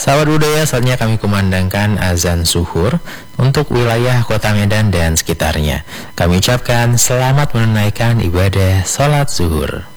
Sahabat budaya, saatnya kami kumandangkan azan zuhur untuk wilayah Kota Medan dan sekitarnya. Kami ucapkan selamat menunaikan ibadah sholat zuhur.